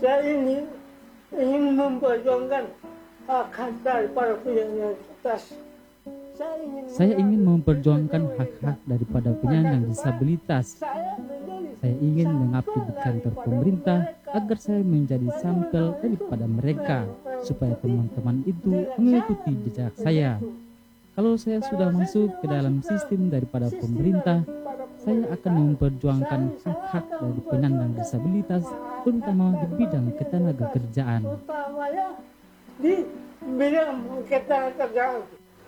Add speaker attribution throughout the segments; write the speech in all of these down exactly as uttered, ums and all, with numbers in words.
Speaker 1: saya ini ingin memperjuangkan hak-hak daripada penyandang disabilitas. Saya ingin,
Speaker 2: Saya ingin memperjuangkan hak-hak daripada penyandang disabilitas. Saya ingin mengabdi di kantor pemerintah agar saya menjadi sampel daripada mereka, supaya teman-teman itu mengikuti jejak saya. Kalau saya sudah masuk ke dalam sistem daripada pemerintah, saya akan memperjuangkan hak-hak dari penyandang disabilitas, terutama di bidang ketenagakerjaan.
Speaker 1: Utamanya di bidang ketenagakerjaan.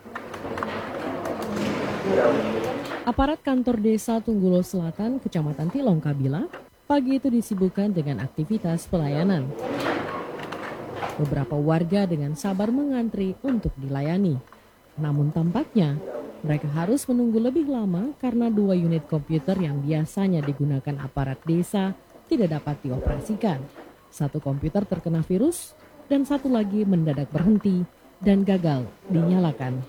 Speaker 3: Aparat kantor desa Tunggulo Selatan, Kecamatan Tilong Kabila, pagi itu disibukkan dengan aktivitas pelayanan. Beberapa warga dengan sabar mengantri untuk dilayani. Namun tampaknya mereka harus menunggu lebih lama karena dua unit komputer yang biasanya digunakan aparat desa tidak dapat dioperasikan. Satu komputer terkena virus dan satu lagi mendadak berhenti dan gagal dinyalakan.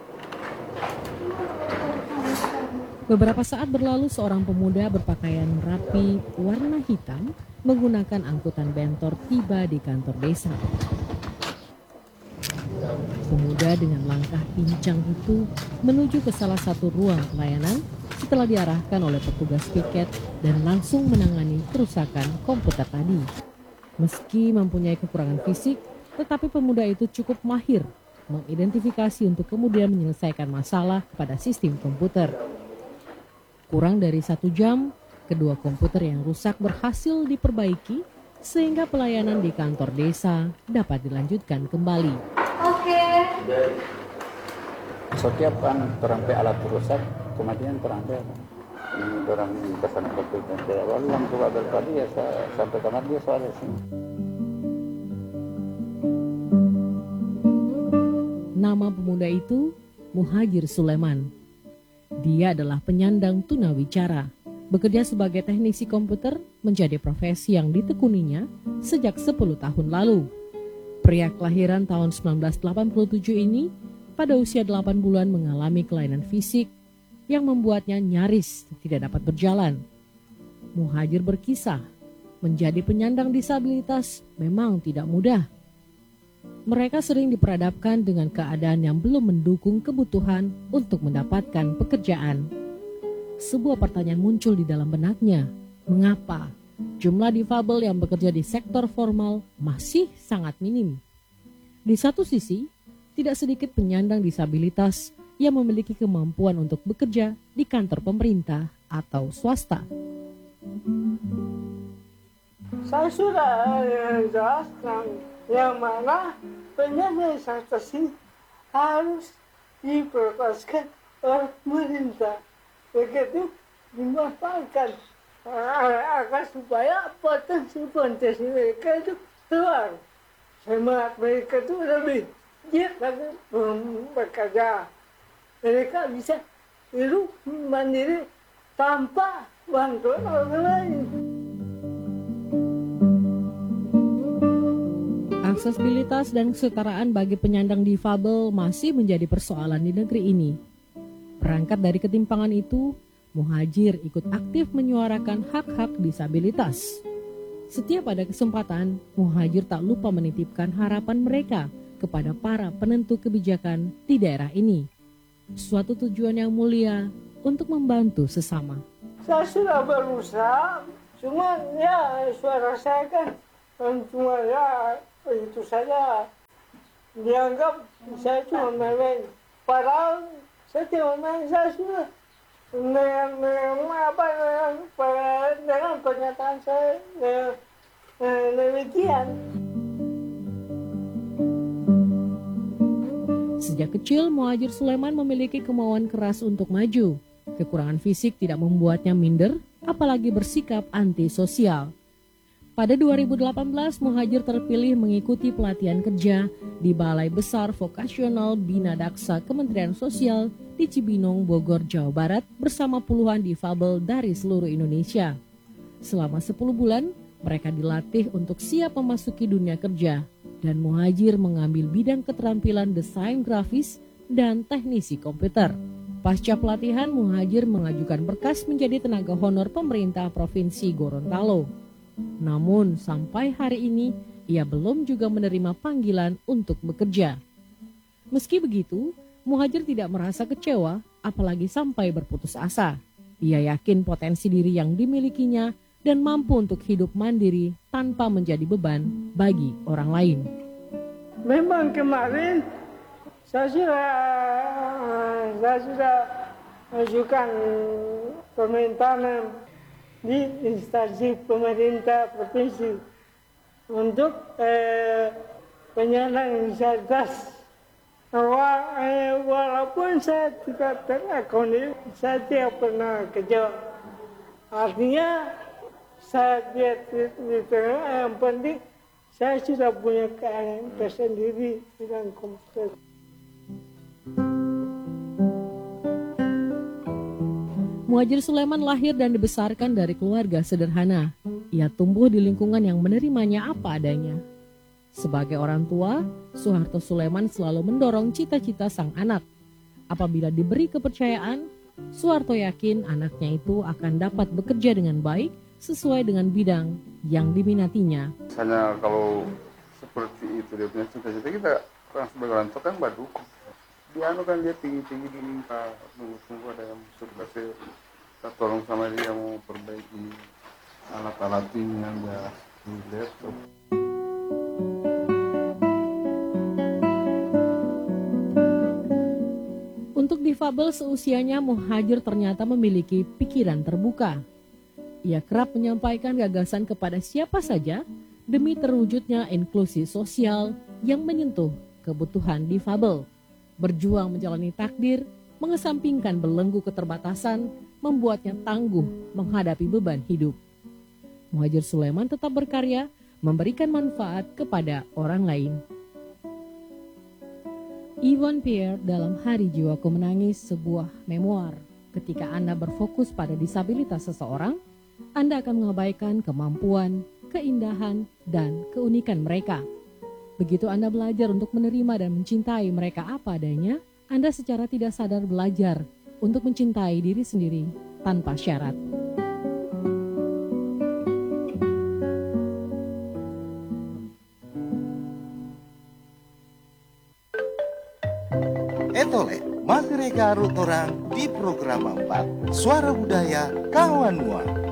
Speaker 3: Beberapa saat berlalu, seorang pemuda berpakaian rapi warna hitam menggunakan angkutan bentor tiba di kantor desa. Pemuda dengan langkah pincang itu menuju ke salah satu ruang pelayanan setelah diarahkan oleh petugas piket dan langsung menangani kerusakan komputer tadi. Meski mempunyai kekurangan fisik, tetapi pemuda itu cukup mahir mengidentifikasi untuk kemudian menyelesaikan masalah pada sistem komputer. Kurang dari satu jam, kedua komputer yang rusak berhasil diperbaiki sehingga pelayanan di kantor desa dapat dilanjutkan kembali.
Speaker 4: Oke.
Speaker 5: Setiap kan terampai alat rusak, kemudian terampai ini orang kesana betul dan tidak lalu yang coba berpadi ya sampai kamar dia soalnya sih.
Speaker 3: Nama pemuda itu Muhajir Sulaiman. Dia adalah penyandang tunawicara. Bekerja sebagai teknisi komputer menjadi profesi yang ditekuninya sejak sepuluh tahun lalu. Pria kelahiran tahun seribu sembilan ratus delapan puluh tujuh ini pada usia delapan bulan mengalami kelainan fisik yang membuatnya nyaris tidak dapat berjalan. Muhajir berkisah, menjadi penyandang disabilitas memang tidak mudah. Mereka sering diperhadapkan dengan keadaan yang belum mendukung kebutuhan untuk mendapatkan pekerjaan. Sebuah pertanyaan muncul di dalam benaknya. Mengapa jumlah difabel yang bekerja di sektor formal masih sangat minim? Di satu sisi, tidak sedikit penyandang disabilitas yang memiliki kemampuan untuk bekerja di kantor pemerintah atau swasta.
Speaker 1: Saya sudah jelaskan yang mana penyandang disabilitas ini harus diprioritaskan oleh pemerintah. Begitu dimanfaatkan agar supaya potensi-potensi mereka itu keluar. Semangat mereka itu lebih giat lagi bekerja. Mereka bisa hidup mandiri tanpa bantuan orang lain.
Speaker 3: Aksesibilitas dan kesetaraan bagi penyandang difabel masih menjadi persoalan di negeri ini. Berangkat dari ketimpangan itu, Muhajir ikut aktif menyuarakan hak-hak disabilitas. Setiap ada kesempatan, Muhajir tak lupa menitipkan harapan mereka kepada para penentu kebijakan di daerah ini. Suatu tujuan yang mulia untuk membantu sesama.
Speaker 1: Saya sudah berusaha, cuma ya suara saya kan cuma ya itu saja. Dianggap saya cuma main-main. Padahal saya tidak main, saya sudah dengan, dengan apa dengan, dengan pernyataan saya demikian.
Speaker 3: Sejak kecil, Muhajir Sulaiman memiliki kemauan keras untuk maju. Kekurangan fisik tidak membuatnya minder, apalagi bersikap antisosial. Pada dua ribu delapan belas, Muhajir terpilih mengikuti pelatihan kerja di Balai Besar Vokasional Bina Daksa Kementerian Sosial di Cibinong, Bogor, Jawa Barat bersama puluhan difabel dari seluruh Indonesia. Selama sepuluh bulan, mereka dilatih untuk siap memasuki dunia kerja dan Muhajir mengambil bidang keterampilan desain grafis dan teknisi komputer. Pasca pelatihan, Muhajir mengajukan berkas menjadi tenaga honor pemerintah Provinsi Gorontalo. Namun sampai hari ini ia belum juga menerima panggilan untuk bekerja. Meski begitu, Muhajir tidak merasa kecewa apalagi sampai berputus asa. Ia yakin potensi diri yang dimilikinya dan mampu untuk hidup mandiri tanpa menjadi beban bagi orang lain.
Speaker 1: Memang kemarin saya sudah, saya sudah ajukan permintaan di instansi pemerintah provinsi untuk eh, penyandang disabilitas. Wa, eh, walaupun saya tidak terakomodir, saya tidak pernah kerja. Artinya saya tidak diterima, yang penting saya sudah punya keahlian tersendiri bidang komputer.
Speaker 3: Muhajir Sulaiman lahir dan dibesarkan dari keluarga sederhana. Ia tumbuh di lingkungan yang menerimanya apa adanya. Sebagai orang tua, Suharto Sulaiman selalu mendorong cita-cita sang anak. Apabila diberi kepercayaan, Suharto yakin anaknya itu akan dapat bekerja dengan baik sesuai dengan bidang yang diminatinya.
Speaker 5: Misalnya kalau seperti itu dia punya cita-cita, kita orang sebagai orang tua kan badukung. Dia anu kan dia tinggi-tinggi diminta, tunggu-tunggu ada yang suruh kasih, kita tolong sama dia mau perbaiki alat-alatnya, dia di laptop.
Speaker 3: Untuk difabel seusianya, Muhajir ternyata memiliki pikiran terbuka. Ia kerap menyampaikan gagasan kepada siapa saja demi terwujudnya inklusi sosial yang menyentuh kebutuhan difabel. Berjuang menjalani takdir, mengesampingkan belenggu keterbatasan, membuatnya tangguh menghadapi beban hidup. Muhajir Sulaiman tetap berkarya, memberikan manfaat kepada orang lain. Yvonne Pierre dalam Hari Jiwaku Menangis, sebuah memoir. Ketika Anda berfokus pada disabilitas seseorang, Anda akan mengabaikan kemampuan, keindahan, dan keunikan mereka. Begitu Anda belajar untuk menerima dan mencintai mereka apa adanya, Anda secara tidak sadar belajar untuk mencintai diri sendiri tanpa syarat.
Speaker 4: Etole, magrega rutorang di program empat Suara Budaya Kawan Mua.